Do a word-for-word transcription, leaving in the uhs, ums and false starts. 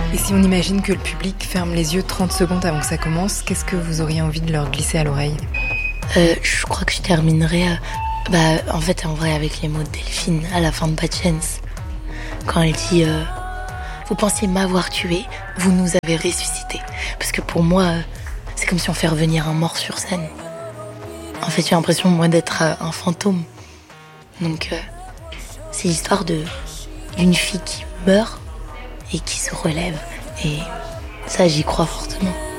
Et si on imagine que le public ferme les yeux trente secondes avant que ça commence, qu'est-ce que vous auriez envie de leur glisser à l'oreille ? euh, Je crois que je terminerai, euh, bah, en fait, en vrai, avec les mots de Delphine à la fin de Bad Chance. Quand elle dit euh, « Vous pensiez m'avoir tué, vous nous avez ressuscité. » Parce que pour moi, euh, c'est comme si on fait revenir un mort sur scène. En fait, j'ai l'impression, moi, d'être euh, un fantôme. Donc, euh, c'est l'histoire de, d'une fille qui meurt et qui se relève. Et ça, j'y crois fortement.